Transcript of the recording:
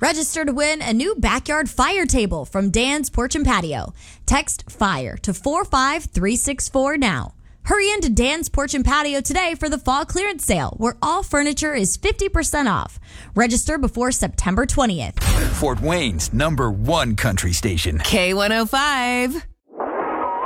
Register to win a new backyard fire table from Dan's Porch and Patio. Text FIRE to 45364 now. Hurry into Dan's Porch and Patio today for the fall clearance sale, where all furniture is 50% off. Register before September 20th. Fort Wayne's #1 country station. K105.